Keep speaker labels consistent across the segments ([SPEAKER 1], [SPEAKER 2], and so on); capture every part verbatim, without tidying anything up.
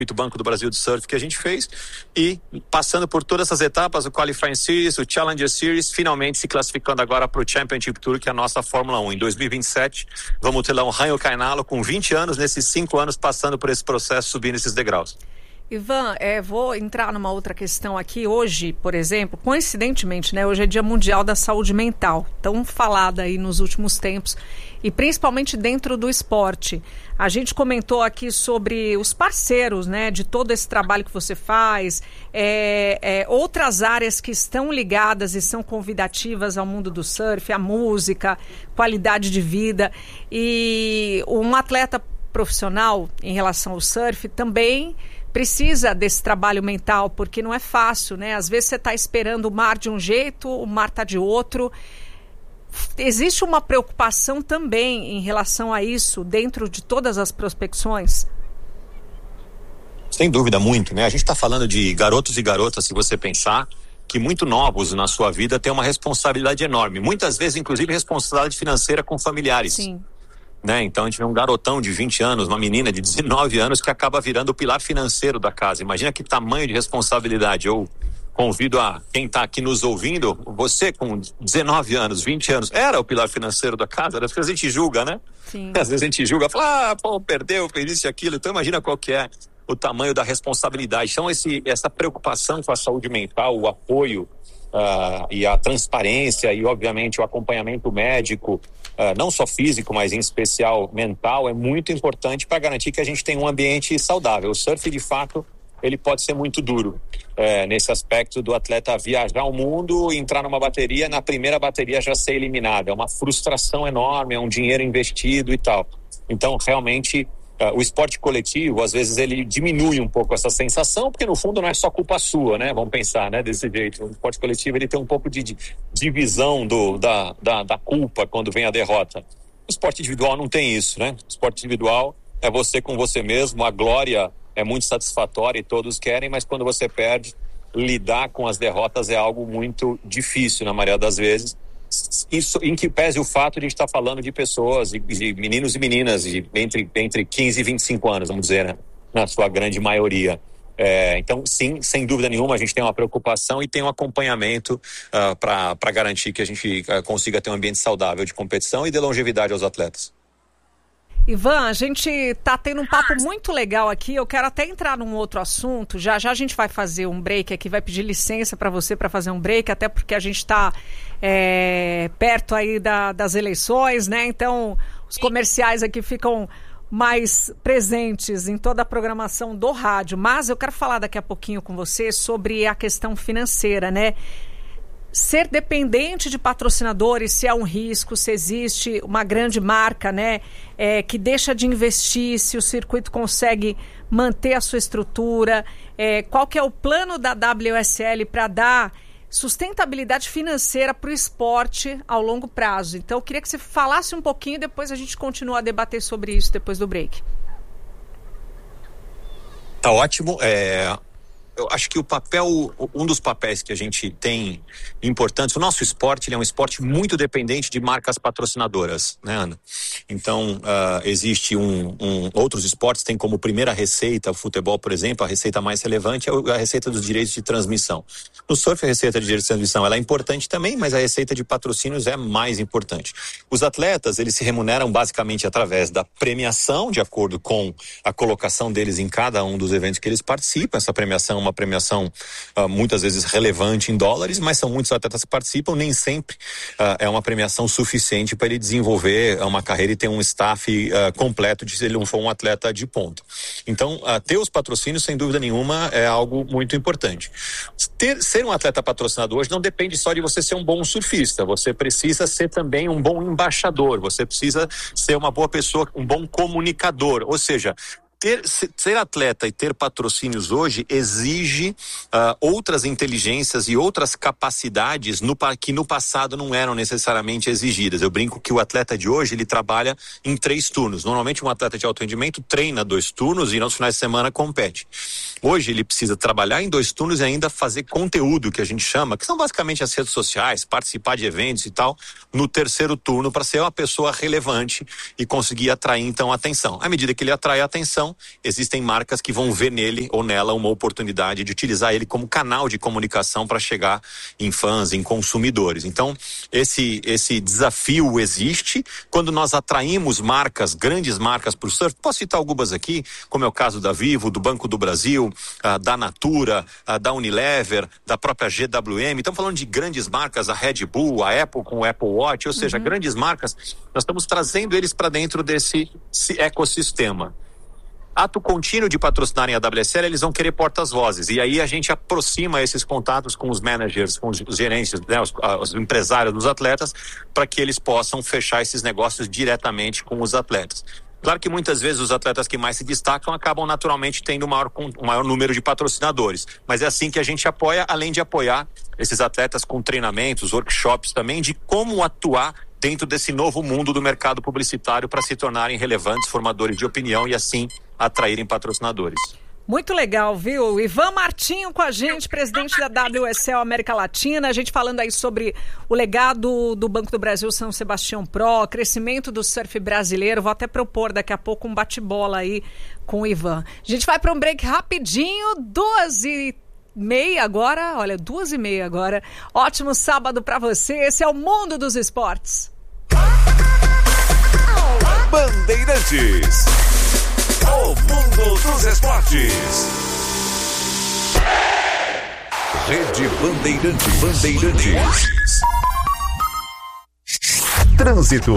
[SPEAKER 1] o Banco do Brasil de Surf que a gente fez, e passando por todas essas etapas, o Qualifying Series, o Challenger Series, finalmente se classificando agora para o Championship Tour, que é a nossa Fórmula um. Em dois mil e vinte e sete, vamos ter lá um Raio Cainalo com vinte anos, nesses cinco anos passando por esse processo, subindo esses degraus.
[SPEAKER 2] Ivan, é, vou entrar numa outra questão aqui. Hoje, por exemplo, coincidentemente, né, hoje é Dia Mundial da Saúde Mental, tão falada aí nos últimos tempos, e principalmente dentro do esporte. A gente comentou aqui sobre os parceiros, né, de todo esse trabalho que você faz, é, é, outras áreas que estão ligadas e são convidativas ao mundo do surf, a música, qualidade de vida, e um atleta profissional em relação ao surf também precisa desse trabalho mental, porque não é fácil, né? Às vezes você está esperando o mar de um jeito, o mar está de outro. Existe uma preocupação também em relação a isso dentro de todas as prospecções?
[SPEAKER 1] Sem dúvida, muito, né? A gente está falando de garotos e garotas, se você pensar, que muito novos na sua vida têm uma responsabilidade enorme. Muitas vezes, inclusive, responsabilidade financeira com familiares.
[SPEAKER 2] Sim.
[SPEAKER 1] Né? Então a gente vê um garotão de vinte anos, uma menina de dezenove anos que acaba virando o pilar financeiro da casa. Imagina que tamanho de responsabilidade. Eu convido a quem está aqui nos ouvindo, você com dezenove anos, vinte anos, era o pilar financeiro da casa. Às vezes a gente julga, né?
[SPEAKER 2] Sim.
[SPEAKER 1] Às vezes a gente julga, fala, ah, pô, perdeu, fez isso e aquilo. Então imagina qual que é o tamanho da responsabilidade. Então esse, essa preocupação com a saúde mental, o apoio uh, e a transparência e obviamente o acompanhamento médico, Uh, não só físico, mas em especial mental, é muito importante para garantir que a gente tenha um ambiente saudável. O surf, de fato, ele pode ser muito duro é, nesse aspecto do atleta viajar ao mundo, entrar numa bateria, na primeira bateria já ser eliminado. É uma frustração enorme, é um dinheiro investido e tal. Então, realmente, uh, o esporte coletivo, às vezes, ele diminui um pouco essa sensação, porque no fundo não é só culpa sua, né? Vamos pensar, né, desse jeito. O esporte coletivo, ele tem um pouco de, de divisão do, da, da, da culpa quando vem a derrota. O esporte individual não tem isso, né? O esporte individual é você com você mesmo, a glória é muito satisfatória e todos querem, mas quando você perde, lidar com as derrotas é algo muito difícil na maioria das vezes. Isso, em que pese o fato de a gente estar falando de pessoas, de, de meninos e meninas de entre, entre quinze e vinte e cinco anos, vamos dizer, né? Na sua grande maioria. É, então, sim, sem dúvida nenhuma, a gente tem uma preocupação e tem um acompanhamento uh, para garantir que a gente uh, consiga ter um ambiente saudável de competição e de longevidade aos atletas.
[SPEAKER 2] Ivan, a gente está tendo um papo muito legal aqui. Eu quero até entrar num outro assunto. Já já a gente vai fazer um break aqui, vai pedir licença para você para fazer um break, até porque a gente está é, perto aí da, das eleições, né? Então, os comerciais aqui ficam mais presentes em toda a programação do rádio. Mas eu quero falar daqui a pouquinho com você sobre a questão financeira, né? Ser dependente de patrocinadores, se é um risco, se existe uma grande marca, né, é, que deixa de investir, se o circuito consegue manter a sua estrutura, é, qual que é o plano da W S L para dar sustentabilidade financeira para o esporte ao longo prazo. Então, eu queria que você falasse um pouquinho e depois a gente continua a debater sobre isso depois do break.
[SPEAKER 1] Tá ótimo. É... Eu acho que o papel, um dos papéis que a gente tem importantes, o nosso esporte, ele é um esporte muito dependente de marcas patrocinadoras, né, Ana? Então, uh, existe um, um, outros esportes têm como primeira receita, o futebol, por exemplo, a receita mais relevante é a receita dos direitos de transmissão. No surf, a receita de direitos de transmissão, ela é importante também, mas a receita de patrocínios é mais importante. Os atletas, eles se remuneram basicamente através da premiação, de acordo com a colocação deles em cada um dos eventos que eles participam. Essa premiação é uma premiação uh, muitas vezes relevante em dólares, mas são muitos atletas que participam, nem sempre uh, é uma premiação suficiente para ele desenvolver uma carreira e ter um staff uh, completo de se ele não for um atleta de ponta. Então, uh, ter os patrocínios, sem dúvida nenhuma, é algo muito importante. Ter, ser um atleta patrocinador hoje não depende só de você ser um bom surfista, você precisa ser também um bom embaixador, você precisa ser uma boa pessoa, um bom comunicador, ou seja, Ter, ser atleta e ter patrocínios hoje exige uh, outras inteligências e outras capacidades no, que no passado não eram necessariamente exigidas. Eu brinco que o atleta de hoje, ele trabalha em três turnos. Normalmente um atleta de alto rendimento treina dois turnos e nos finais de semana compete. Hoje ele precisa trabalhar em dois turnos e ainda fazer conteúdo, que a gente chama, que são basicamente as redes sociais, participar de eventos e tal, no terceiro turno, para ser uma pessoa relevante e conseguir atrair então a atenção. À medida que ele atrai a atenção, existem marcas que vão ver nele ou nela uma oportunidade de utilizar ele como canal de comunicação para chegar em fãs, em consumidores. Então, esse, esse desafio existe. Quando nós atraímos marcas, grandes marcas para o surf, posso citar algumas aqui, como é o caso da Vivo, do Banco do Brasil, Uh, da Natura, uh, da Unilever, da própria G W M. Estamos falando de grandes marcas, a Red Bull, a Apple com o Apple Watch, ou seja, uhum. grandes marcas. Nós estamos trazendo eles para dentro desse ecossistema. Ato contínuo de patrocinarem a W S L, eles vão querer portas-vozes. E aí a gente aproxima esses contatos com os managers, com os gerentes, né, os, os empresários dos atletas, para que eles possam fechar esses negócios diretamente com os atletas. Claro que muitas vezes os atletas que mais se destacam acabam naturalmente tendo um maior, um maior número de patrocinadores. Mas é assim que a gente apoia, além de apoiar esses atletas com treinamentos, workshops também, de como atuar dentro desse novo mundo do mercado publicitário para se tornarem relevantes formadores de opinião e assim atraírem patrocinadores.
[SPEAKER 2] Muito legal, viu? Ivan Martinho com a gente, presidente da W S L América Latina. A gente falando aí sobre o legado do Banco do Brasil São Sebastião Pro, crescimento do surf brasileiro. Vou até propor daqui a pouco um bate-bola aí com o Ivan. A gente vai para um break rapidinho, duas e meia agora. Olha, duas e meia agora. Ótimo sábado para você. Esse é o Mundo dos Esportes.
[SPEAKER 3] Bandeirantes. O Mundo dos Esportes. Rede Bandeirantes. Bandeirantes. Trânsito.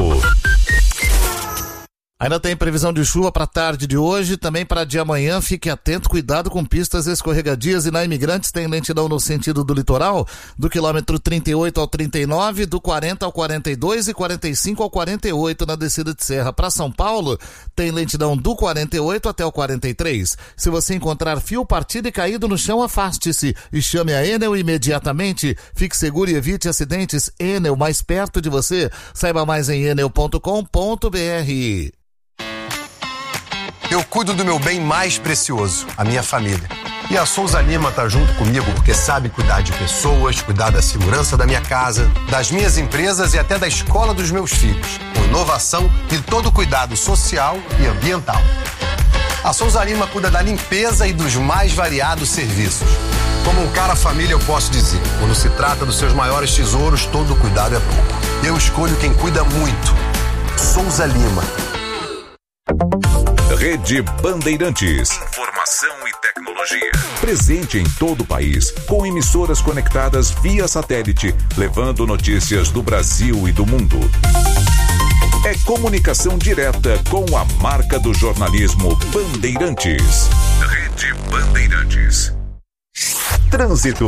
[SPEAKER 4] Ainda tem previsão de chuva para a tarde de hoje, também para de amanhã. Fique atento, cuidado com pistas escorregadias. E na Imigrantes tem lentidão no sentido do litoral, do quilômetro trinta e oito ao trinta e nove, do quarenta ao quarenta e dois e quarenta e cinco ao quarenta e oito na descida de serra. Para São Paulo, tem lentidão do quarenta e oito até o quarenta e três. Se você encontrar fio partido e caído no chão, afaste-se e chame a Enel imediatamente. Fique seguro e evite acidentes. Enel, mais perto de você. Saiba mais em enel ponto com ponto br.
[SPEAKER 5] Eu cuido do meu bem mais precioso, a minha família. E a Souza Lima tá junto comigo porque sabe cuidar de pessoas, cuidar da segurança da minha casa, das minhas empresas e até da escola dos meus filhos, com inovação e todo o cuidado social e ambiental. A Souza Lima cuida da limpeza e dos mais variados serviços. Como um cara família, eu posso dizer, quando se trata dos seus maiores tesouros, todo cuidado é pouco. Eu escolho quem cuida muito. Souza Lima.
[SPEAKER 3] Rede Bandeirantes. Informação e tecnologia. Presente em todo o país, com emissoras conectadas via satélite, levando notícias do Brasil e do mundo. É comunicação direta com a marca do jornalismo Bandeirantes. Rede Bandeirantes. Trânsito.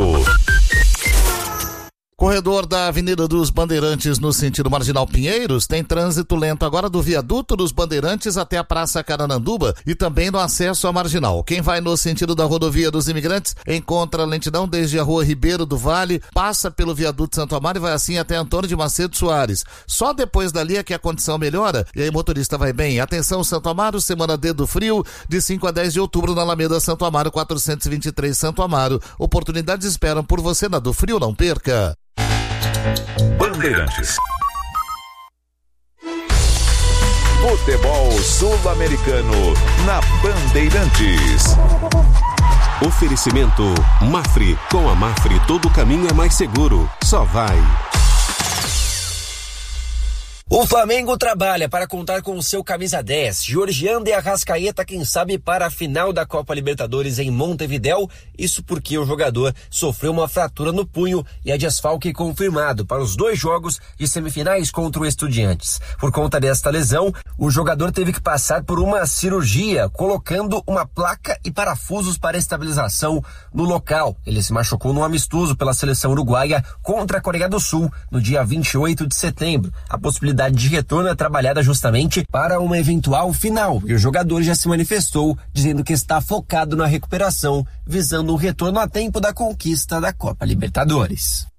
[SPEAKER 4] Corredor da Avenida dos Bandeirantes no sentido Marginal Pinheiros tem trânsito lento agora do viaduto dos Bandeirantes até a Praça Carananduba e também no acesso à Marginal. Quem vai no sentido da Rodovia dos Imigrantes encontra lentidão desde a Rua Ribeiro do Vale, passa pelo viaduto Santo Amaro e vai assim até Antônio de Macedo Soares. Só depois dali é que a condição melhora e aí o motorista vai bem. Atenção Santo Amaro, semana D do frio, de cinco a dez de outubro na Alameda Santo Amaro, quatrocentos e vinte e três Santo Amaro. Oportunidades esperam por você na do frio, não perca.
[SPEAKER 3] Bandeirantes. Futebol sul-americano na Bandeirantes.
[SPEAKER 6] Oferecimento Mafre. Com a Mafre todo caminho é mais seguro. Só vai.
[SPEAKER 7] O Flamengo trabalha para contar com o seu camisa dez, Georgiano e Arrascaeta, quem sabe para a final da Copa Libertadores em Montevidéu, isso porque o jogador sofreu uma fratura no punho e é desfalque confirmado para os dois jogos de semifinais contra o Estudiantes. Por conta desta lesão, o jogador teve que passar por uma cirurgia, colocando uma placa e parafusos para estabilização no local. Ele se machucou num amistoso pela seleção uruguaia contra a Coreia do Sul no dia vinte e oito de setembro. A possibilidade de retorno é trabalhada justamente para uma eventual final e o jogador já se manifestou dizendo que está focado na recuperação, visando um retorno a tempo da conquista da Copa Libertadores.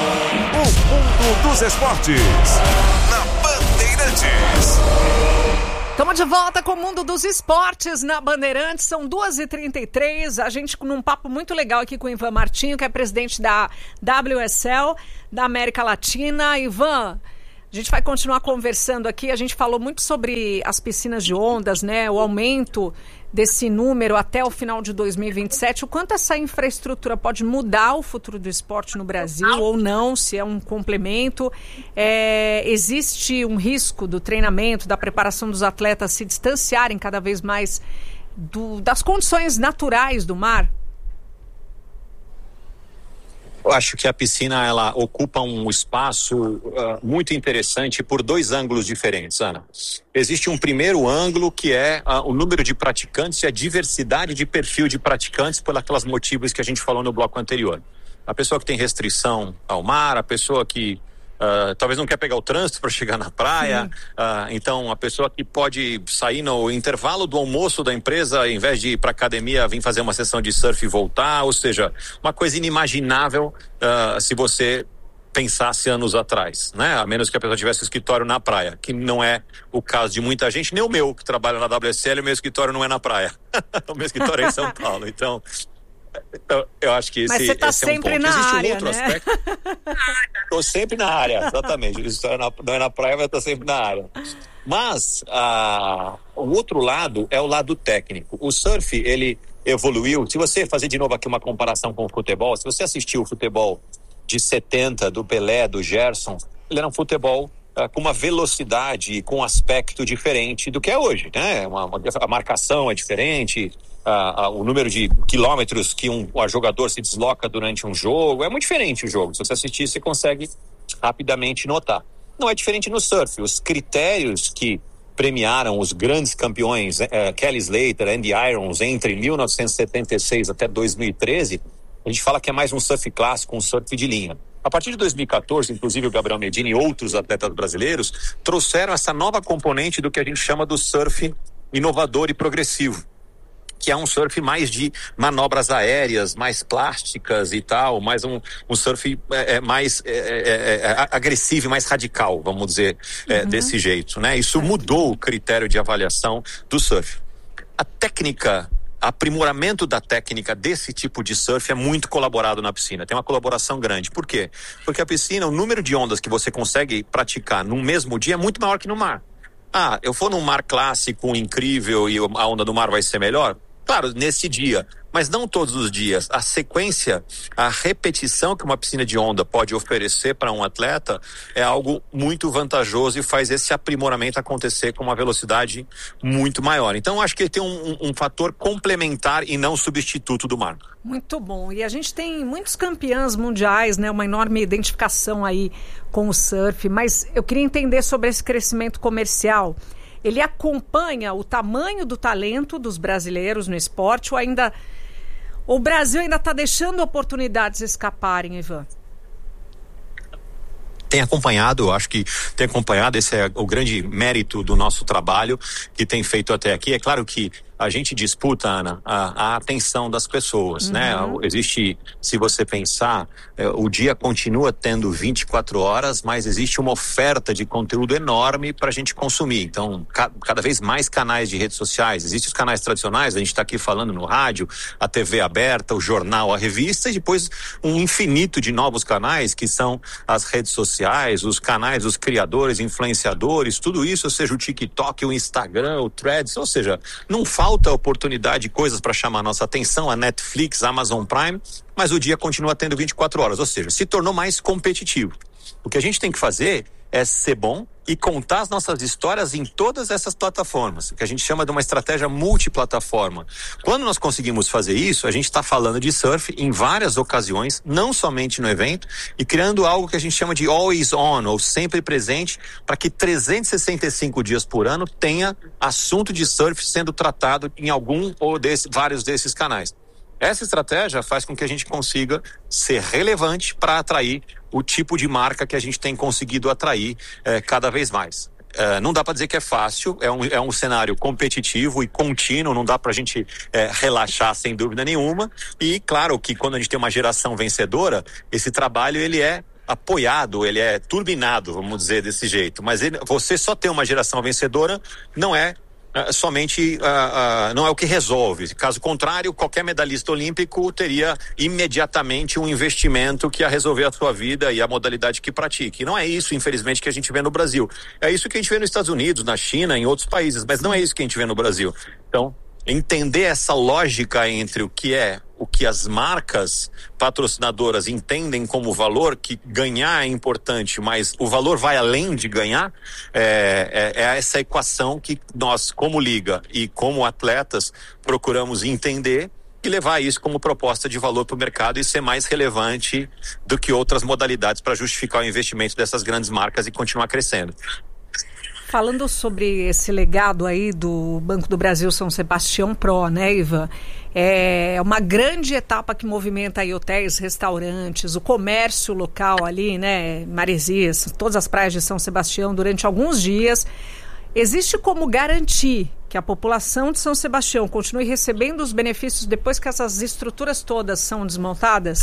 [SPEAKER 3] O mundo dos esportes na Bandeirantes.
[SPEAKER 2] Estamos de volta com o Mundo dos Esportes na Bandeirantes, são duas e trinta e três, a gente num papo muito legal aqui com o Ivan Martinho, que é presidente da W S L, da América Latina. Ivan, a gente vai continuar conversando aqui, a gente falou muito sobre as piscinas de ondas, né, o aumento desse número até o final de dois mil e vinte e sete, o quanto essa infraestrutura pode mudar o futuro do esporte no Brasil ou não, se é um complemento. É, existe um risco do treinamento, da preparação dos atletas se distanciarem cada vez mais do, das condições naturais do mar?
[SPEAKER 1] Eu acho que a piscina ela ocupa um espaço uh, muito interessante por dois ângulos diferentes, Ana. Existe um primeiro ângulo que é uh, o número de praticantes e a diversidade de perfil de praticantes por aquelas motivos que a gente falou no bloco anterior. A pessoa que tem restrição ao mar, a pessoa que Uh, talvez não quer pegar o trânsito para chegar na praia, uh, então a pessoa que pode sair no intervalo do almoço da empresa, ao invés de ir para academia, vir fazer uma sessão de surf e voltar, ou seja, uma coisa inimaginável uh, se você pensasse anos atrás, né? A menos que a pessoa tivesse escritório na praia, que não é o caso de muita gente, nem o meu que trabalha na W S L, o meu escritório não é na praia, o meu escritório é em São Paulo, então Eu, eu acho que esse,
[SPEAKER 2] Mas você tá
[SPEAKER 1] esse é um
[SPEAKER 2] sempre
[SPEAKER 1] ponto.
[SPEAKER 2] na
[SPEAKER 1] Existe um
[SPEAKER 2] área,
[SPEAKER 1] outro
[SPEAKER 2] né?
[SPEAKER 1] aspecto. Estou sempre na área, exatamente. Isso é na, não é na praia, mas estou sempre na área. Mas ah, o outro lado é o lado técnico. O surf, ele evoluiu. Se você fazer de novo aqui uma comparação com o futebol, se você assistiu o futebol de setenta, do Pelé, do Gerson, ele era um futebol Uh, com uma velocidade, com um aspecto diferente do que é hoje, né? Uma, uma, a marcação é diferente, uh, uh, o número de quilômetros que um, um jogador se desloca durante um jogo, é muito diferente o jogo. Se você assistir, você consegue rapidamente notar. Não é diferente no surf. Os critérios que premiaram os grandes campeões, uh, Kelly Slater, Andy Irons, entre mil novecentos e setenta e seis até dois mil e treze, a gente fala que é mais um surf clássico, um surf de linha. A partir de dois mil e quatorze, inclusive o Gabriel Medina e outros atletas brasileiros trouxeram essa nova componente do que a gente chama do surf inovador e progressivo, que é um surf mais de manobras aéreas, mais plásticas e tal, mais um, um surf é, é, mais é, é, é, agressivo e mais radical, vamos dizer, é, uhum. desse jeito, né? Isso mudou o critério de avaliação do surf. A técnica... aprimoramento da técnica desse tipo de surf é muito colaborado na piscina, tem uma colaboração grande. Por quê? Porque a piscina, o número de ondas que você consegue praticar no mesmo dia é muito maior que no mar. Ah, eu for num mar clássico, incrível, e a onda do mar vai ser melhor? Claro, nesse dia, mas não todos os dias. A sequência, a repetição que uma piscina de onda pode oferecer para um atleta é algo muito vantajoso e faz esse aprimoramento acontecer com uma velocidade muito maior. Então, acho que ele tem um, um, um fator complementar e não substituto do mar.
[SPEAKER 2] Muito bom. E a gente tem muitos campeões mundiais, né? Uma enorme identificação aí com o surf, mas eu queria entender sobre esse crescimento comercial. Ele acompanha o tamanho do talento dos brasileiros no esporte ou ainda... O Brasil ainda está deixando oportunidades escaparem, Ivan?
[SPEAKER 1] Tem acompanhado, acho que tem acompanhado, esse é o grande mérito do nosso trabalho que tem feito até aqui. É claro que a gente disputa, Ana, a, a atenção das pessoas, uhum. né? Existe, se você pensar, é, o dia continua tendo vinte e quatro horas, mas existe uma oferta de conteúdo enorme para a gente consumir. Então, ca, cada vez mais canais de redes sociais. Existem os canais tradicionais, a gente está aqui falando no rádio, a T V aberta, o jornal, a revista, e depois um infinito de novos canais que são as redes sociais, os canais, os criadores, influenciadores, tudo isso, ou seja, o TikTok, o Instagram, o Threads, ou seja, não falta Falta oportunidade, coisas para chamar a nossa atenção, a Netflix, a Amazon Prime, mas o dia continua tendo vinte e quatro horas, ou seja, se tornou mais competitivo. O que a gente tem que fazer é ser bom e contar as nossas histórias em todas essas plataformas, que a gente chama de uma estratégia multiplataforma. Quando nós conseguimos fazer isso, a gente está falando de surf em várias ocasiões, não somente no evento, e criando algo que a gente chama de always on, ou sempre presente, para que trezentos e sessenta e cinco dias por ano tenha assunto de surf sendo tratado em algum ou desse, vários desses canais. Essa estratégia faz com que a gente consiga ser relevante para atrair o tipo de marca que a gente tem conseguido atrair eh, cada vez mais. Eh, não dá para dizer que é fácil, é um, é um cenário competitivo e contínuo, não dá para a gente eh, relaxar sem dúvida nenhuma. E claro que quando a gente tem uma geração vencedora, esse trabalho ele é apoiado, ele é turbinado, vamos dizer desse jeito. Mas ele, você só ter uma geração vencedora não é uh, somente uh, uh, não é o que resolve. Caso contrário, qualquer medalhista olímpico teria imediatamente um investimento que ia resolver a sua vida e a modalidade que pratique. E não é isso, infelizmente, que a gente vê no Brasil. É isso que a gente vê nos Estados Unidos, na China, em outros países, mas não é isso que a gente vê no Brasil. Então, entender essa lógica entre o que é o que as marcas patrocinadoras entendem como valor, que ganhar é importante, mas o valor vai além de ganhar, é, é, é essa equação que nós, como liga e como atletas, procuramos entender e levar isso como proposta de valor para o mercado e ser mais relevante do que outras modalidades para justificar o investimento dessas grandes marcas e continuar crescendo.
[SPEAKER 2] Falando sobre esse legado aí do Banco do Brasil São Sebastião Pro, né, Ivan? É uma grande etapa que movimenta aí hotéis, restaurantes, o comércio local ali, né, Maresias, todas as praias de São Sebastião durante alguns dias. Existe como garantir que a população de São Sebastião continue recebendo os benefícios depois que essas estruturas todas são desmontadas?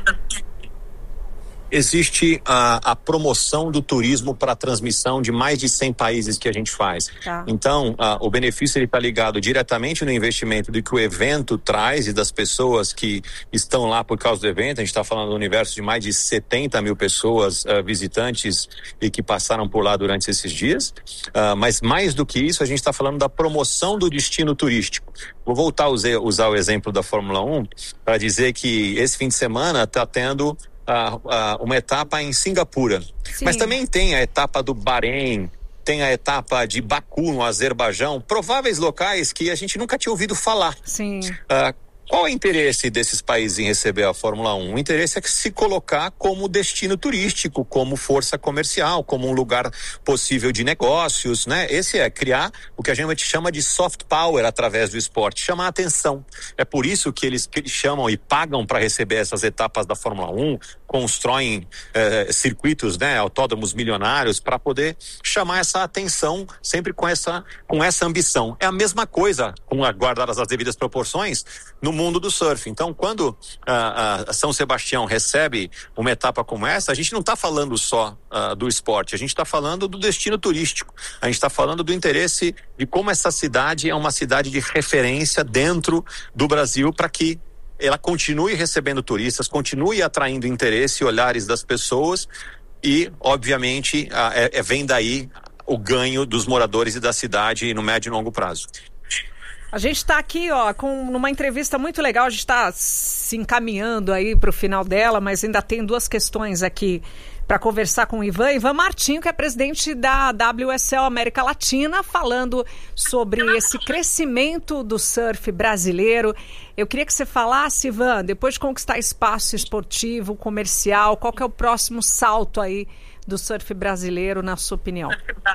[SPEAKER 1] Existe a, a promoção do turismo para a transmissão de mais de cem países que a gente faz. Tá. Então, a, o benefício está ligado diretamente no investimento do que o evento traz e das pessoas que estão lá por causa do evento. A gente está falando do universo de mais de setenta mil pessoas uh, visitantes e que passaram por lá durante esses dias. Uh, mas mais do que isso, a gente está falando da promoção do destino turístico. Vou voltar a usar, usar o exemplo da Fórmula um para dizer que esse fim de semana está tendo Uh, uh, uma etapa em Singapura. Sim. Mas também tem a etapa do Bahrein, tem a etapa de Baku, no Azerbaijão, prováveis locais que a gente nunca tinha ouvido falar.
[SPEAKER 2] Sim.
[SPEAKER 1] Uh, qual é o interesse desses países em receber a Fórmula um? O interesse é que se colocar como destino turístico, como força comercial, como um lugar possível de negócios, né? Esse é criar o que a gente chama de soft power através do esporte, chamar a atenção. É por isso que eles, que eles chamam e pagam para receber essas etapas da Fórmula um, constroem eh, circuitos, né, autódromos milionários para poder chamar essa atenção sempre com essa, com essa ambição. É a mesma coisa, com guardadas as devidas proporções, no mundo do surf. Então, quando a, a São Sebastião recebe uma etapa como essa, a gente não está falando só uh, do esporte, a gente está falando do destino turístico, a gente está falando do interesse de como essa cidade é uma cidade de referência dentro do Brasil para que ela continue recebendo turistas, continue atraindo interesse e olhares das pessoas e, obviamente, é, é, vem daí o ganho dos moradores e da cidade no médio e longo prazo.
[SPEAKER 2] A gente está aqui, ó, com uma entrevista muito legal, a gente está se encaminhando aí para o final dela, mas ainda tem duas questões aqui para conversar com o Ivan. Ivan Martinho, que é presidente da W S L América Latina, falando sobre esse crescimento do surf brasileiro. Eu queria que você falasse, Ivan, depois de conquistar espaço esportivo, comercial, qual que é o próximo salto aí do surf brasileiro, na sua opinião?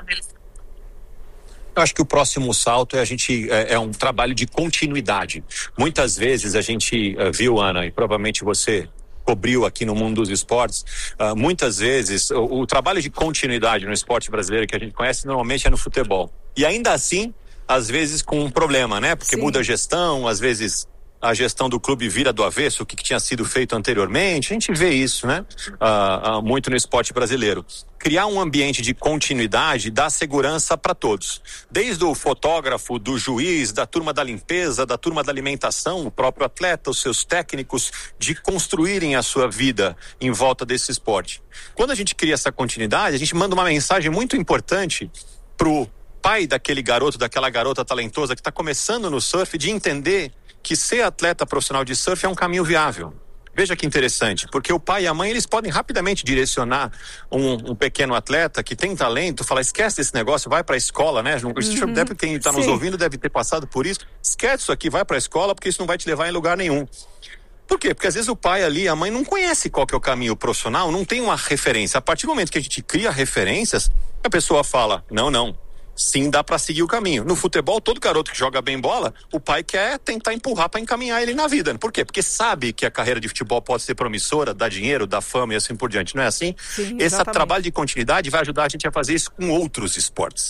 [SPEAKER 1] Eu acho que o próximo salto é a gente é, é um trabalho de continuidade. Muitas vezes a gente uh, viu, Ana, e provavelmente você cobriu aqui no mundo dos esportes, uh, muitas vezes o, o trabalho de continuidade no esporte brasileiro que a gente conhece normalmente é no futebol. E ainda assim, às vezes com um problema, né? Porque Sim. muda a gestão, às vezes a gestão do clube vira do avesso, o que, que tinha sido feito anteriormente. A gente vê isso, né? Uh, uh, muito no esporte brasileiro. Criar um ambiente de continuidade dá segurança para todos. Desde o fotógrafo, do juiz, da turma da limpeza, da turma da alimentação, o próprio atleta, os seus técnicos, de construírem a sua vida em volta desse esporte. Quando a gente cria essa continuidade, a gente manda uma mensagem muito importante pro pai daquele garoto, daquela garota talentosa que está começando no surf, de entender que ser atleta profissional de surf é um caminho viável. Veja que interessante, porque o pai e a mãe, eles podem rapidamente direcionar um, um pequeno atleta que tem talento, falar, esquece desse negócio, vai para a escola, né? Uhum. Deve, quem está nos ouvindo deve ter passado por isso. Esquece isso aqui, vai para a escola, porque isso não vai te levar em lugar nenhum. Por quê? Porque às vezes o pai ali, a mãe não conhece qual que é o caminho profissional, não tem uma referência. A partir do momento que a gente cria referências, a pessoa fala, não, não. Sim, dá para seguir o caminho. No futebol, todo garoto que joga bem bola, o pai quer tentar empurrar para encaminhar ele na vida. Por quê? Porque sabe que a carreira de futebol pode ser promissora, dá dinheiro, dá fama e assim por diante. Não é assim?
[SPEAKER 2] Sim,
[SPEAKER 1] esse trabalho de continuidade vai ajudar a gente a fazer isso com outros esportes.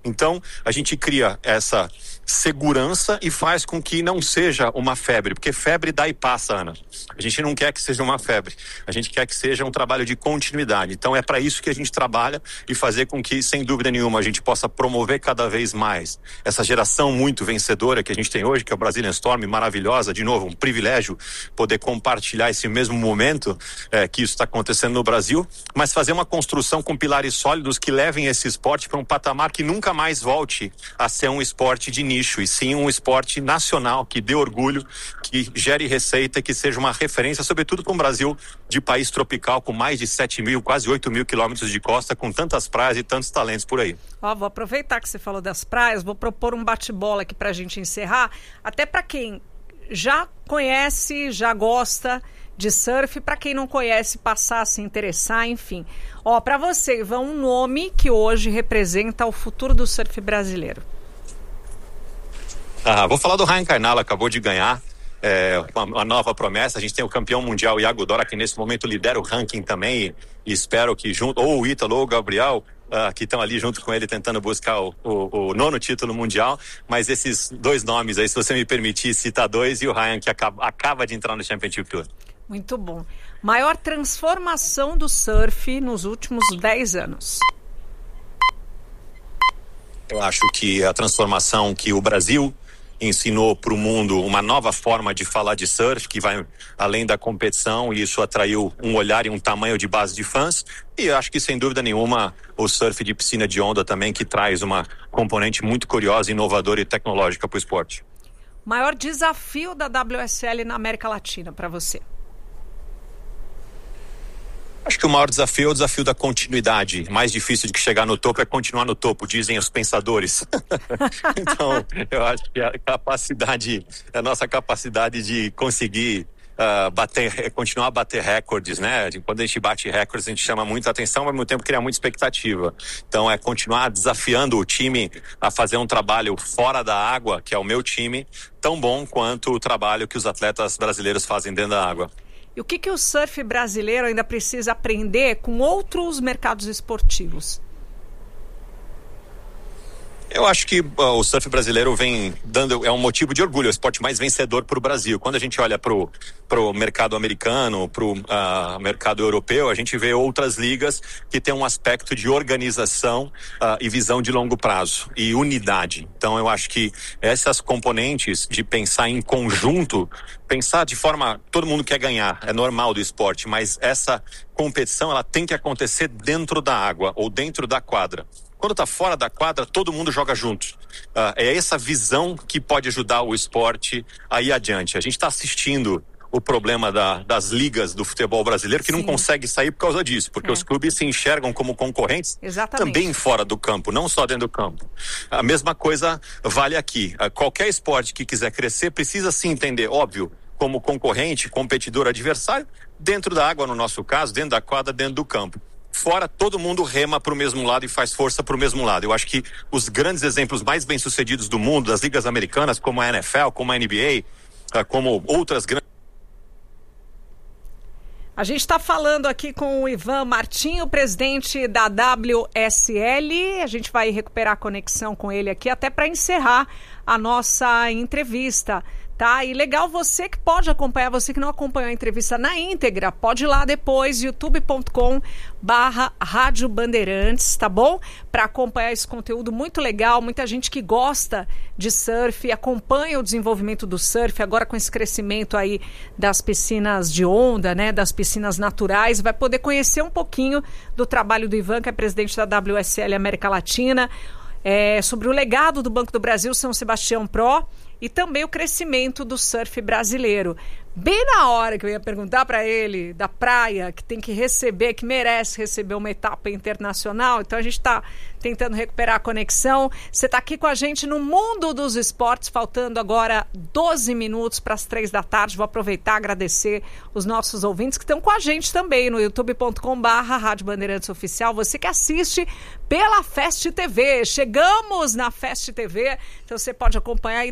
[SPEAKER 1] Então, a gente cria essa segurança e faz com que não seja uma febre, porque febre dá e passa, Ana. A gente não quer que seja uma febre, a gente quer que seja um trabalho de continuidade. Então é para isso que a gente trabalha e fazer com que, sem dúvida nenhuma, a gente possa promover cada vez mais essa geração muito vencedora que a gente tem hoje, que é o Brazilian Storm, maravilhosa, de novo, um privilégio poder compartilhar esse mesmo momento é, que isso está acontecendo no Brasil, mas fazer uma construção com pilares sólidos que levem esse esporte para um patamar que nunca mais volte a ser um esporte de nicho, e sim um esporte nacional que dê orgulho, que gere receita, que seja uma referência, sobretudo com o Brasil de país tropical, com mais de sete mil, quase oito mil quilômetros de costa, com tantas praias e tantos talentos por aí.
[SPEAKER 2] Ó, vou aproveitar que você falou das praias, vou propor um bate-bola aqui pra gente encerrar, até para quem já conhece, já gosta de surf, para quem não conhece, passar a se interessar, enfim. Ó, para você, Ivan, um nome que hoje representa o futuro do surf brasileiro.
[SPEAKER 1] Ah, vou falar do Ryan Karnal, acabou de ganhar é, uma, uma nova promessa. A gente tem o campeão mundial Iago Dora, que nesse momento lidera o ranking também, e, e espero que junto, ou o Ítalo ou o Gabriel, uh, que estão ali junto com ele tentando buscar o, o, o nono título mundial, mas esses dois nomes aí, se você me permitir citar dois, e o Ryan que acaba, acaba de entrar no Championship Tour.
[SPEAKER 2] Muito bom. Maior transformação do surf nos últimos dez anos.
[SPEAKER 1] Eu acho que a transformação que o Brasil ensinou para o mundo, uma nova forma de falar de surf, que vai além da competição, e isso atraiu um olhar e um tamanho de base de fãs, e eu acho que sem dúvida nenhuma o surf de piscina de onda também, que traz uma componente muito curiosa, inovadora e tecnológica para o esporte.
[SPEAKER 2] Maior desafio da W S L na América Latina para você?
[SPEAKER 1] Acho que o maior desafio é o desafio da continuidade. Mais difícil do que chegar no topo é continuar no topo, dizem os pensadores. Então, eu acho que a capacidade, a nossa capacidade de conseguir uh, bater, continuar a bater recordes, né? Quando a gente bate recordes, a gente chama muita atenção, mas ao mesmo tempo cria muita expectativa. Então, é continuar desafiando o time a fazer um trabalho fora da água, que é o meu time, tão bom quanto o trabalho que os atletas brasileiros fazem dentro da água.
[SPEAKER 2] E o que, que o surf brasileiro ainda precisa aprender com outros mercados esportivos?
[SPEAKER 1] Eu acho que uh, o surf brasileiro vem dando, é um motivo de orgulho, é o esporte mais vencedor para o Brasil. Quando a gente olha para o mercado americano, para o uh, mercado europeu, a gente vê outras ligas que têm um aspecto de organização uh, e visão de longo prazo e unidade. Então eu acho que essas componentes de pensar em conjunto, pensar de forma, todo mundo quer ganhar, é normal do esporte, mas essa competição ela tem que acontecer dentro da água ou dentro da quadra. Quando está fora da quadra, todo mundo joga junto. Uh, é essa visão que pode ajudar o esporte a ir adiante. A gente está assistindo o problema da, das ligas do futebol brasileiro, que Sim. não consegue sair por causa disso, porque é. os clubes se enxergam como concorrentes
[SPEAKER 2] Exatamente.
[SPEAKER 1] também fora do campo, não só dentro do campo. A mesma coisa vale aqui. Uh, qualquer esporte que quiser crescer precisa se entender, óbvio, como concorrente, competidor, adversário, dentro da água, no nosso caso, dentro da quadra, dentro do campo. Fora, todo mundo rema para o mesmo lado e faz força para o mesmo lado. Eu acho que os grandes exemplos mais bem-sucedidos do mundo, das ligas americanas, como a N F L, como a N B A, como outras grandes...
[SPEAKER 2] A gente está falando aqui com o Ivan Martinho, presidente da W S L. A gente vai recuperar a conexão com ele aqui até para encerrar a nossa entrevista. Tá? E legal, você que pode acompanhar, você que não acompanhou a entrevista na íntegra, pode ir lá depois, youtube ponto com barra Rádio Bandeirantes, tá bom? Para acompanhar esse conteúdo muito legal, muita gente que gosta de surf, acompanha o desenvolvimento do surf, agora com esse crescimento aí das piscinas de onda, né, das piscinas naturais, vai poder conhecer um pouquinho do trabalho do Ivan, que é presidente da W S L América Latina, é, sobre o legado do Banco do Brasil São Sebastião Pro, e também o crescimento do surf brasileiro. Bem na hora que eu ia perguntar para ele da praia, que tem que receber, que merece receber uma etapa internacional, então a gente está tentando recuperar a conexão. Você está aqui com a gente no Mundo dos Esportes, faltando agora doze minutos para as três da tarde. Vou aproveitar e agradecer os nossos ouvintes que estão com a gente também no youtube ponto com barra Rádio Bandeirantes Oficial. Você que assiste pela Fast T V. Chegamos na Fast T V, então você pode acompanhar aí da sua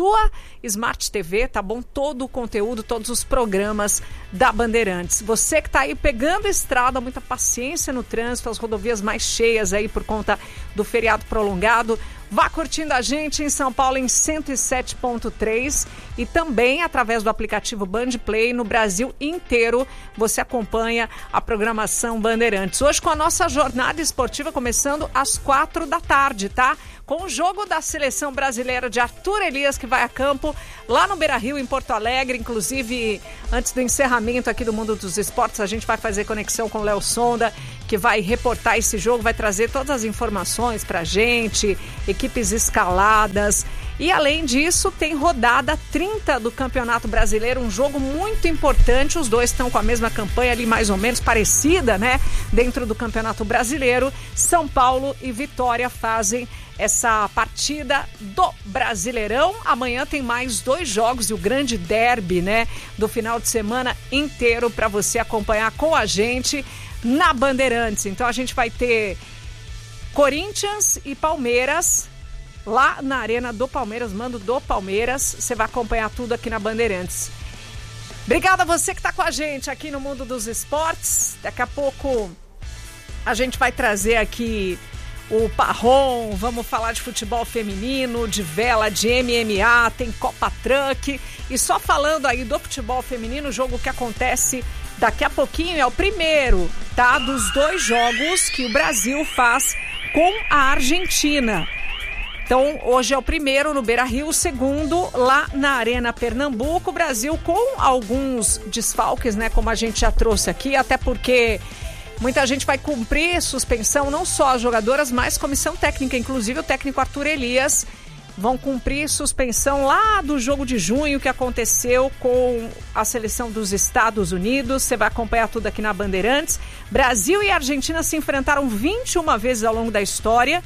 [SPEAKER 2] sua Smart T V, tá bom? Todo o conteúdo, todos os programas da Bandeirantes. Você que tá aí pegando estrada, muita paciência no trânsito, as rodovias mais cheias aí por conta do feriado prolongado, vá curtindo a gente em São Paulo em cento e sete ponto três e também através do aplicativo Bandplay no Brasil inteiro. Você acompanha a programação Bandeirantes. Hoje com a nossa jornada esportiva começando às quatro da tarde, tá? Com o jogo da seleção brasileira de Arthur Elias, que vai a campo lá no Beira-Rio, em Porto Alegre. Inclusive, antes do encerramento aqui do Mundo dos Esportes, a gente vai fazer conexão com o Léo Sonda, que vai reportar esse jogo, vai trazer todas as informações pra gente, equipes escaladas. E além disso, tem rodada trinta do Campeonato Brasileiro, um jogo muito importante. Os dois estão com a mesma campanha ali, mais ou menos parecida, né? Dentro do Campeonato Brasileiro, São Paulo e Vitória fazem essa partida do Brasileirão. Amanhã tem mais dois jogos e o grande derby, né? Do final de semana inteiro para você acompanhar com a gente na Bandeirantes. Então a gente vai ter Corinthians e Palmeiras lá na Arena do Palmeiras, mando do Palmeiras. Você vai acompanhar tudo aqui na Bandeirantes. Obrigada a você que está com a gente aqui no Mundo dos Esportes. Daqui a pouco a gente vai trazer aqui o Parrom, vamos falar de futebol feminino, de vela, de M M A, tem Copa Truck. E só falando aí do futebol feminino, o jogo que acontece daqui a pouquinho é o primeiro, tá? Dos dois jogos que o Brasil faz com a Argentina. Então, hoje é o primeiro no Beira-Rio, o segundo lá na Arena Pernambuco. O Brasil com alguns desfalques, né? Como a gente já trouxe aqui, até porque muita gente vai cumprir suspensão, não só as jogadoras, mas comissão técnica, inclusive o técnico Arthur Elias, vão cumprir suspensão lá do jogo de junho que aconteceu com a seleção dos Estados Unidos. Você vai acompanhar tudo aqui na Bandeirantes. Brasil e Argentina se enfrentaram vinte e uma vezes ao longo da história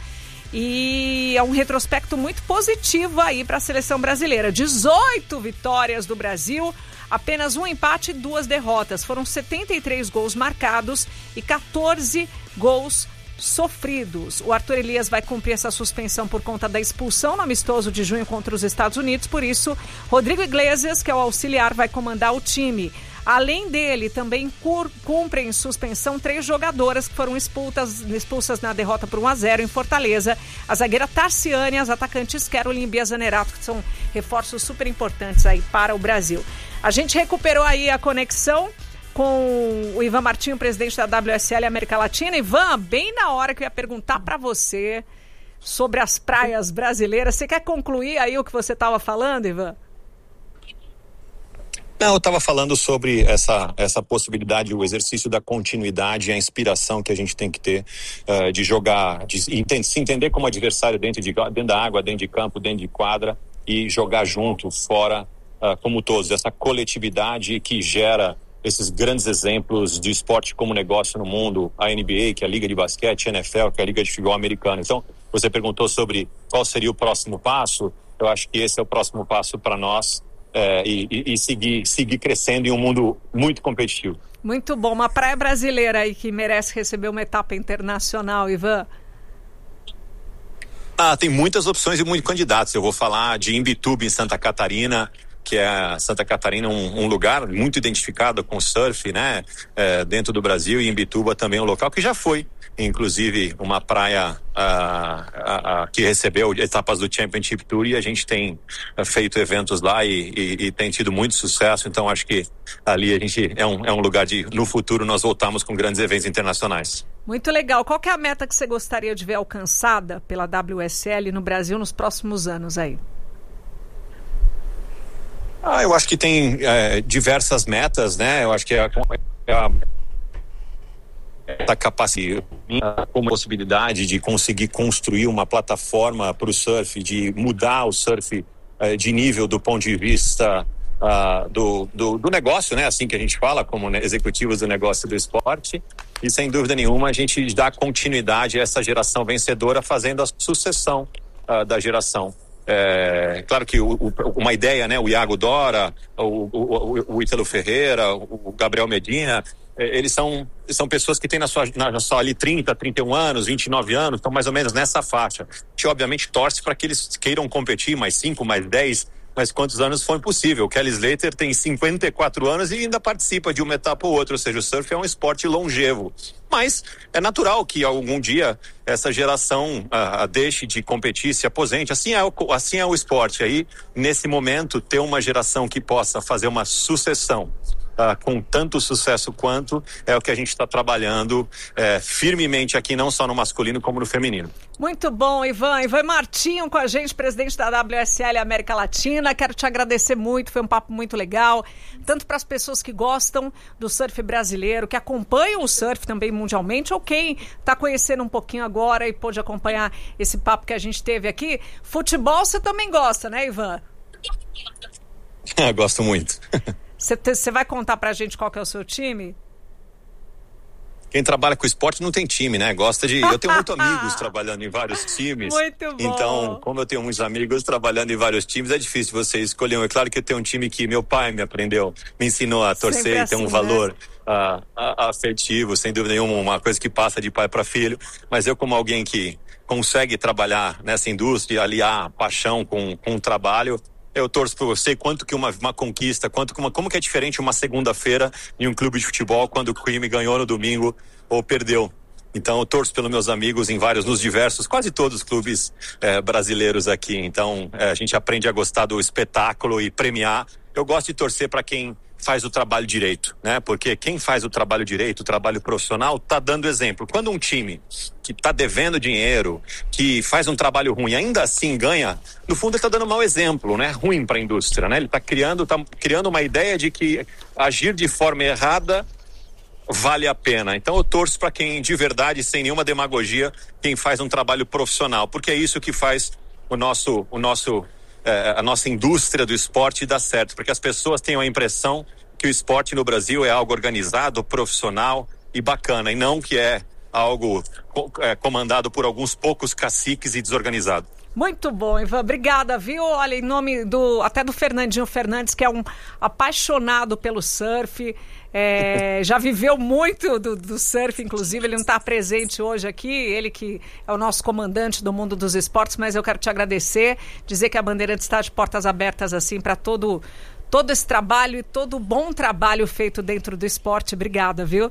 [SPEAKER 2] e é um retrospecto muito positivo aí para a seleção brasileira. dezoito vitórias do Brasil, apenas um empate e duas derrotas. Foram setenta e três gols marcados e quatorze gols sofridos. O Arthur Elias vai cumprir essa suspensão por conta da expulsão no amistoso de junho contra os Estados Unidos. Por isso, Rodrigo Iglesias, que é o auxiliar, vai comandar o time. Além dele, também cumprem suspensão três jogadoras que foram expulsas, expulsas na derrota por um a zero em Fortaleza. A zagueira Tarciane e as atacantes Caroline e Bia Zanerato, que são reforços super importantes aí para o Brasil. A gente recuperou aí a conexão com o Ivan Martinho, presidente da W S L América Latina. Ivan, bem na hora que eu ia perguntar para você sobre as praias brasileiras. Você quer concluir aí o que você estava falando, Ivan?
[SPEAKER 1] Não, eu estava falando sobre essa, essa possibilidade, o exercício da continuidade, a inspiração que a gente tem que ter uh, de jogar, de se entender como adversário dentro, de, dentro da água, dentro de campo, dentro de quadra e jogar junto, fora, uh, como todos. Essa coletividade que gera esses grandes exemplos de esporte como negócio no mundo, a N B A, que é a Liga de Basquete, a N F L, que é a Liga de Futebol Americana. Então, você perguntou sobre qual seria o próximo passo. Eu acho que esse é o próximo passo para nós. É, e, e, e seguir, seguir crescendo em um mundo muito competitivo.
[SPEAKER 2] Muito bom. Uma praia brasileira aí que merece receber uma etapa internacional, Ivan.
[SPEAKER 1] Ah, tem muitas opções e muitos candidatos. Eu vou falar de Imbituba, em Santa Catarina, que é Santa Catarina um, um lugar muito identificado com surf, né? É, dentro do Brasil, e Imbituba também é um local que já foi, inclusive, uma praia ah, ah, ah, que recebeu etapas do Championship Tour, e a gente tem ah, feito eventos lá e, e, e tem tido muito sucesso. Então acho que ali a gente é um, é um lugar de, no futuro, nós voltamos com grandes eventos internacionais.
[SPEAKER 2] Muito legal. Qual que é a meta que você gostaria de ver alcançada pela W S L no Brasil nos próximos anos aí?
[SPEAKER 1] Ah, eu acho que tem é, diversas metas, né? Eu acho que é a, é a a capacidade, como possibilidade de conseguir construir uma plataforma para o surf, de mudar o surf uh, de nível do ponto de vista uh, do, do, do negócio, né? Assim que a gente fala, como né, executivos do negócio do esporte. E sem dúvida nenhuma a gente dá continuidade a essa geração vencedora, fazendo a sucessão uh, da geração. É, claro que o, o, uma ideia, né? O Iago Dora, o, o, o Ítalo Ferreira, o Gabriel Medina, eles são, são pessoas que têm na sua, na sua ali trinta, trinta e um anos, vinte e nove anos, estão mais ou menos nessa faixa. A gente obviamente torce para que eles queiram competir mais cinco, mais dez mas quantos anos foi impossível. O Kelly Slater tem cinquenta e quatro anos e ainda participa de uma etapa ou outra, ou seja, o surf é um esporte longevo. Mas é natural que algum dia essa geração ah, deixe de competir, se aposente. Assim é, o, assim é o esporte. Aí, nesse momento, ter uma geração que possa fazer uma sucessão ah, com tanto sucesso quanto é o que a gente está trabalhando eh, firmemente aqui, não só no masculino como no feminino.
[SPEAKER 2] Muito bom, Ivan. Ivan Martinho com a gente, presidente da W S L América Latina. Quero te agradecer muito, foi um papo muito legal, tanto para as pessoas que gostam do surf brasileiro, que acompanham o surf também mundialmente, ou quem está conhecendo um pouquinho agora e pôde acompanhar esse papo que a gente teve aqui. Futebol você também gosta, né, Ivan?
[SPEAKER 1] Gosto muito.
[SPEAKER 2] Você vai contar pra gente qual que é o seu time?
[SPEAKER 1] Quem trabalha com esporte não tem time, né? Gosta de... Eu tenho muitos amigos trabalhando em vários times.
[SPEAKER 2] Muito bom.
[SPEAKER 1] Então, como eu tenho muitos amigos trabalhando em vários times, é difícil você escolher um. É claro que eu tenho um time que meu pai me aprendeu, me ensinou a torcer e assim, tem um valor né? uh, uh, afetivo, sem dúvida nenhuma, uma coisa que passa de pai para filho. Mas eu, como alguém que consegue trabalhar nessa indústria, aliar paixão com, com o trabalho, eu torço por você, quanto que uma, uma conquista, quanto que uma, como que é diferente uma segunda-feira em um clube de futebol quando o time ganhou no domingo ou perdeu. Então eu torço pelos meus amigos em vários, nos diversos, quase todos os clubes eh, brasileiros aqui. Então eh, a gente aprende a gostar do espetáculo e premiar. Eu gosto de torcer para quem faz o trabalho direito, né? Porque quem faz o trabalho direito, o trabalho profissional, tá dando exemplo. Quando um time que tá devendo dinheiro, que faz um trabalho ruim, ainda assim ganha, no fundo ele tá dando mau exemplo, né? Ruim para a indústria, né? Ele tá criando, tá criando uma ideia de que agir de forma errada vale a pena. Então eu torço para quem de verdade, sem nenhuma demagogia, quem faz um trabalho profissional, porque é isso que faz o nosso, o nosso a nossa indústria do esporte dá certo, porque as pessoas têm a impressão que o esporte no Brasil é algo organizado, profissional e bacana, e não que é algo é, comandado por alguns poucos caciques e desorganizado.
[SPEAKER 2] Muito bom, Ivan. Obrigada, viu? Olha, em nome do até do Fernandinho Fernandes, que é um apaixonado pelo surf, é, já viveu muito do, do surf, inclusive, ele não está presente hoje aqui, ele que é o nosso comandante do mundo dos esportes, mas eu quero te agradecer, dizer que a Bandeirantes está de portas abertas assim para todo, todo esse trabalho e todo o bom trabalho feito dentro do esporte. Obrigada, viu?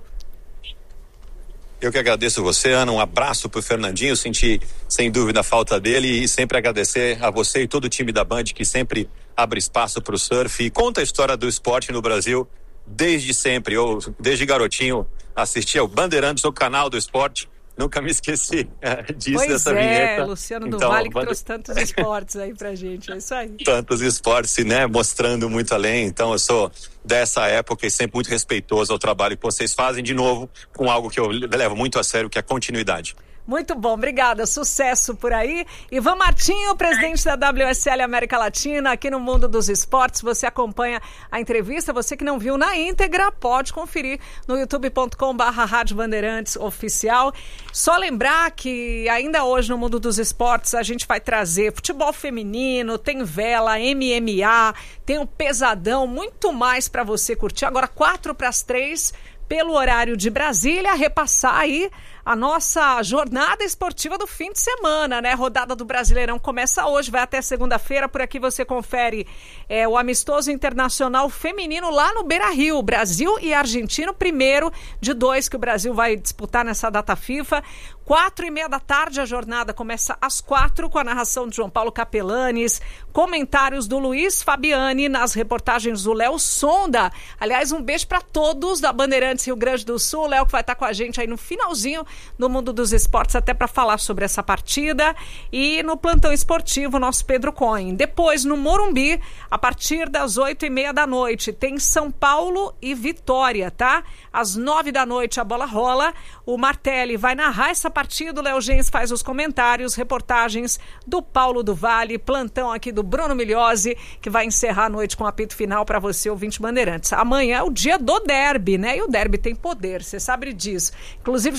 [SPEAKER 1] Eu que agradeço você, Ana, um abraço pro Fernandinho, senti sem dúvida a falta dele e sempre agradecer a você e todo o time da Band que sempre abre espaço pro surf e conta a história do esporte no Brasil desde sempre. Eu, desde garotinho, assisti ao Bandeirantes, o canal do esporte, nunca me esqueci é, disso,
[SPEAKER 2] pois
[SPEAKER 1] dessa
[SPEAKER 2] é,
[SPEAKER 1] vinheta.
[SPEAKER 2] Luciano
[SPEAKER 1] então,
[SPEAKER 2] do Vale que
[SPEAKER 1] Bande...
[SPEAKER 2] trouxe tantos esportes aí pra gente, é isso aí.
[SPEAKER 1] Tantos esportes, né, mostrando muito além, então eu sou dessa época e sempre muito respeitoso ao trabalho que vocês fazem, de novo, com algo que eu levo muito a sério, que é a continuidade.
[SPEAKER 2] Muito bom, obrigada, sucesso por aí. Ivan Martinho, presidente da W S L América Latina, aqui no Mundo dos Esportes. Você acompanha a entrevista, você que não viu na íntegra, pode conferir no youtube ponto com barra Rádio Bandeirantes Oficial. Só lembrar que ainda hoje no Mundo dos Esportes a gente vai trazer futebol feminino, tem vela, M M A, tem o pesadão, muito mais para você curtir. Agora quatro para as três, pelo horário de Brasília, repassar aí a nossa jornada esportiva do fim de semana, né? Rodada do Brasileirão começa hoje, vai até segunda-feira. Por aqui você confere é, o amistoso internacional feminino lá no Beira-Rio. Brasil e Argentina, primeiro de dois que o Brasil vai disputar nessa data FIFA. Quatro e meia da tarde, a jornada começa às quatro, com a narração de João Paulo Capelanes, comentários do Luiz Fabiani, nas reportagens do Léo Sonda. Aliás, um beijo para todos da Bandeirantes Rio Grande do Sul. O Léo que vai estar com a gente aí no finalzinho no Mundo dos Esportes, até para falar sobre essa partida. E no plantão esportivo, nosso Pedro Cohen. Depois, no Morumbi, a partir das oito e meia da noite, tem São Paulo e Vitória, tá? Às nove da noite a bola rola. O Martelli vai narrar essa partida, o Léo Gens faz os comentários, reportagens do Paulo do Vale, plantão aqui do Bruno Migliosi, que vai encerrar a noite com o apito final para você, ouvinte Bandeirantes. Amanhã é o dia do derby, né? E o derby tem poder, você sabe disso. Inclusive, João Paulo Capelanes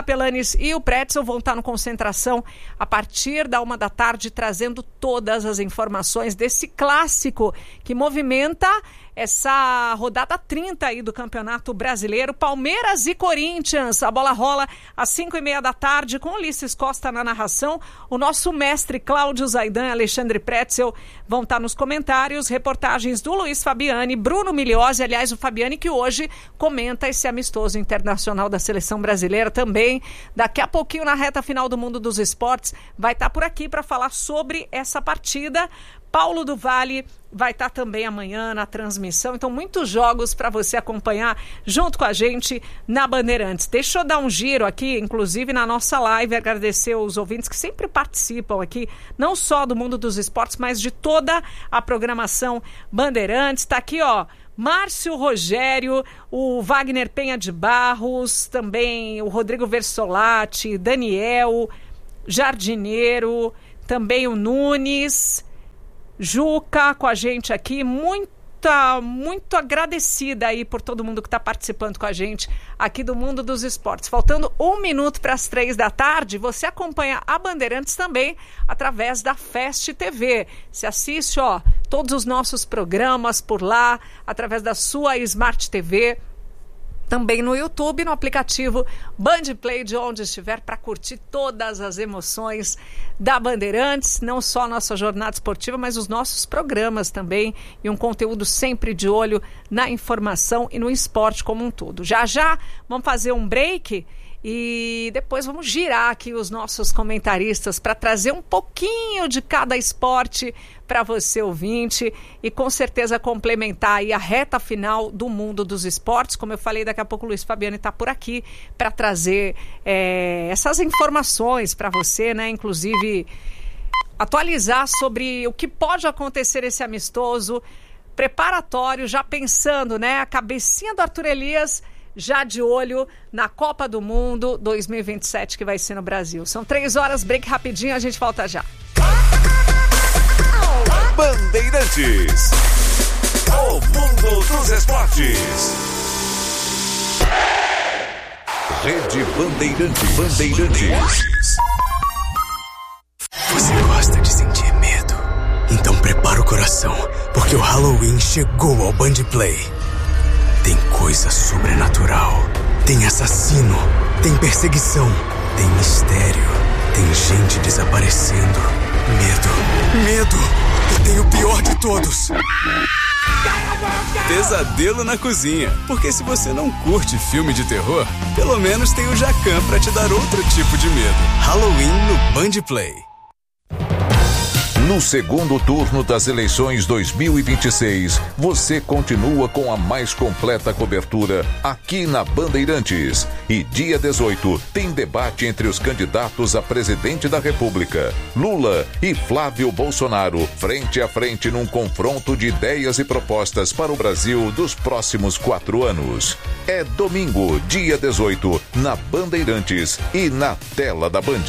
[SPEAKER 2] Capelanes e o Pretzel vão estar no Concentração a partir da uma da tarde, trazendo todas as informações desse clássico que movimenta essa rodada trinta aí do Campeonato Brasileiro. Palmeiras e Corinthians, a bola rola às cinco e meia da tarde com Ulisses Costa na narração. O nosso mestre Cláudio Zaidan e Alexandre Pretzel vão estar nos comentários. Reportagens do Luiz Fabiani, Bruno Migliozzi, aliás o Fabiani que hoje comenta esse amistoso internacional da Seleção Brasileira também. Daqui a pouquinho na reta final do Mundo dos Esportes vai estar por aqui para falar sobre essa partida. Paulo do Vale vai estar também amanhã na transmissão. Então, muitos jogos para você acompanhar junto com a gente na Bandeirantes. Deixa eu dar um giro aqui, inclusive na nossa live, agradecer os ouvintes que sempre participam aqui, não só do Mundo dos Esportes, mas de toda a programação Bandeirantes. Está aqui, ó, Márcio Rogério, o Wagner Penha de Barros, também o Rodrigo Versolati, Daniel, Jardineiro, também o Nunes, Juca com a gente aqui, muita, muito agradecida aí por todo mundo que está participando com a gente aqui do Mundo dos Esportes. Faltando um minuto para as três da tarde, você acompanha a Bandeirantes também através da Fast T V. Você assiste, ó, todos os nossos programas por lá, através da sua Smart T V. Também no YouTube, no aplicativo Band Play, de onde estiver, para curtir todas as emoções da Bandeirantes, não só a nossa jornada esportiva, mas os nossos programas também, e um conteúdo sempre de olho na informação e no esporte como um todo. Já já vamos fazer um break e depois vamos girar aqui os nossos comentaristas para trazer um pouquinho de cada esporte para você, ouvinte, e com certeza complementar aí a reta final do Mundo dos Esportes. Como eu falei, daqui a pouco o Luiz Fabiani está por aqui para trazer é, essas informações para você, né? Inclusive atualizar sobre o que pode acontecer esse amistoso preparatório, já pensando, né? A cabecinha do Arthur Elias já de olho na Copa do Mundo dois mil e vinte e sete, que vai ser no Brasil. São três horas, break rapidinho, a gente volta já.
[SPEAKER 3] Bandeirantes, o Mundo dos Esportes. Rede Bandeirantes. Bandeirantes.
[SPEAKER 8] Você gosta de sentir medo? Então prepara o coração, porque o Halloween chegou ao Band Play. Tem coisa sobrenatural, tem assassino, tem perseguição, tem mistério, tem gente desaparecendo. Medo, medo, e tem o pior de todos.
[SPEAKER 9] Pesadelo na cozinha, porque se você não curte filme de terror, pelo menos tem o Jacan pra te dar outro tipo de medo. Halloween no Band Play.
[SPEAKER 3] No segundo turno das eleições dois mil e vinte e seis, você continua com a mais completa cobertura aqui na Bandeirantes. E dia dezoito tem debate entre os candidatos a presidente da República, Lula e Flávio Bolsonaro, frente a frente num confronto de ideias e propostas para o Brasil dos próximos quatro anos. É domingo, dia dezoito, na Bandeirantes e na tela da Band.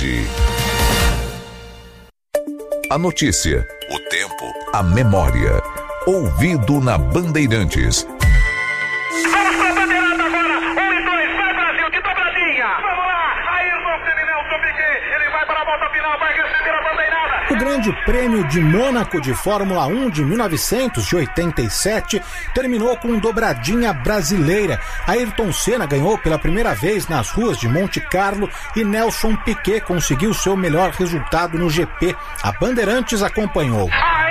[SPEAKER 3] A notícia, o tempo, a memória. Ouvido na Bandeirantes.
[SPEAKER 10] Vamos pra bandeirada agora. Um e dois, vai Brasil, de dobradinha. Vamos lá, Ayrton Senna, Piquet. Ele vai para a volta final, vai receber a bandeirada.
[SPEAKER 11] O Grande Prêmio de Mônaco de Fórmula um de mil novecentos e oitenta e sete terminou com dobradinha brasileira. Ayrton Senna ganhou pela primeira vez nas ruas de Monte Carlo e Nelson Piquet conseguiu seu melhor resultado no G P. A Bandeirantes acompanhou.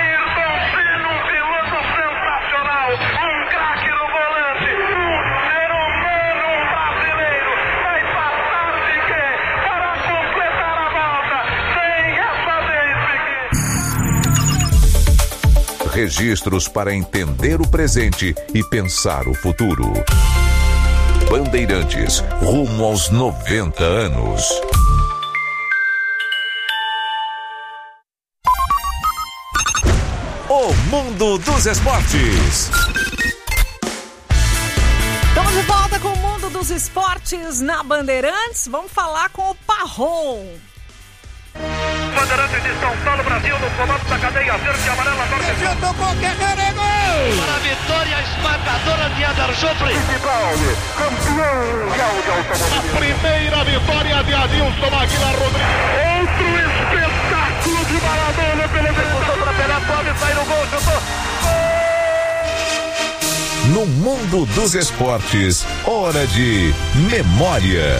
[SPEAKER 3] Registros para entender o presente e pensar o futuro. Bandeirantes, rumo aos noventa anos. O Mundo dos Esportes.
[SPEAKER 2] Estamos de volta com o Mundo dos Esportes na Bandeirantes. Vamos falar com o Parron.
[SPEAKER 10] Bandeirantes de São Paulo, Brasil, no comando da cadeia verde e amarela.
[SPEAKER 12] Já tocou, Guerreiro, é gol!
[SPEAKER 10] Para a vitória esmagadora de Eder Joffre.
[SPEAKER 12] Fittipaldi, campeão mundial de automobilismo.
[SPEAKER 10] A primeira vitória de Adilson Maguila Rodrigues. Outro espetáculo de Maradona pela execução para Pelé, pode sair o gol, chutou.
[SPEAKER 3] No mundo dos esportes, hora de memória.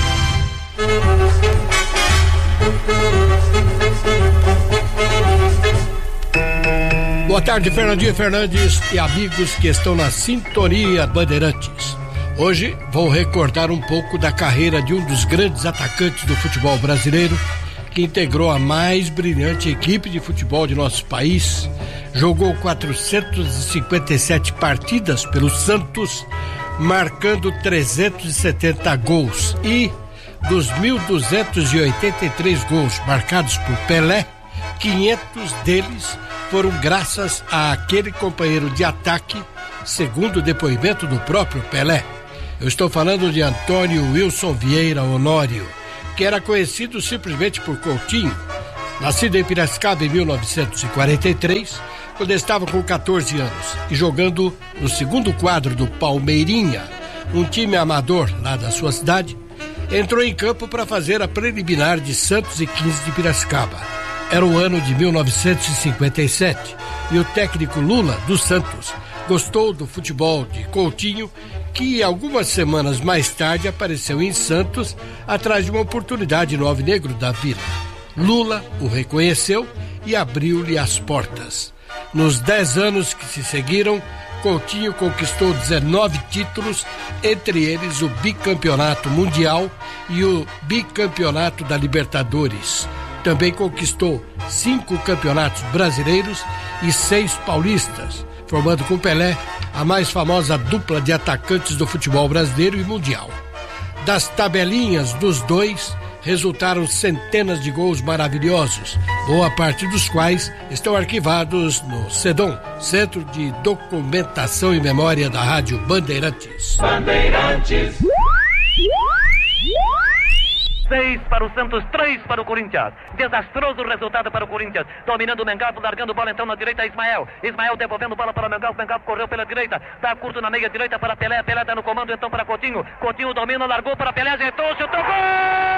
[SPEAKER 13] Boa tarde, Fernandinho Fernandes e amigos que estão na sintonia Bandeirantes. Hoje vou recordar um pouco da carreira de um dos grandes atacantes do futebol brasileiro, que integrou a mais brilhante equipe de futebol de nosso país, jogou quatrocentas e cinquenta e sete partidas pelo Santos, marcando trezentos e setenta gols, e dos mil duzentos e oitenta e três gols marcados por Pelé, quinhentos deles foram graças àquele companheiro de ataque, segundo o depoimento do próprio Pelé. Eu estou falando de Antônio Wilson Vieira Honório, que era conhecido simplesmente por Coutinho. Nascido em Piracicaba em mil novecentos e quarenta e três, quando estava com quatorze anos e jogando no segundo quadro do Palmeirinha, um time amador lá da sua cidade, entrou em campo para fazer a preliminar de Santos e quinze de Piracicaba. Era o ano de mil novecentos e cinquenta e sete e o técnico Lula, do Santos, gostou do futebol de Coutinho, que algumas semanas mais tarde apareceu em Santos atrás de uma oportunidade no Alvinegro da Vila. Lula o reconheceu e abriu-lhe as portas. Nos dez anos que se seguiram, Coutinho conquistou dezenove títulos, entre eles o bicampeonato mundial e o bicampeonato da Libertadores. Também conquistou cinco campeonatos brasileiros e seis paulistas, formando com Pelé a mais famosa dupla de atacantes do futebol brasileiro e mundial. Das tabelinhas dos dois, resultaram centenas de gols maravilhosos, boa parte dos quais estão arquivados no CEDOM, Centro de Documentação e Memória da Rádio Bandeirantes.
[SPEAKER 10] Bandeirantes. Seis para o Santos, três para o Corinthians. Desastroso resultado para o Corinthians. Dominando o Mengão, largando bola então na direita, Ismael. Ismael devolvendo bola para o Mengão. Mengão correu pela direita. Dá curto na meia direita para Pelé. Pelé dá no comando então para Coutinho. Coutinho domina, largou para Pelé, ajeitou, chutou, gol!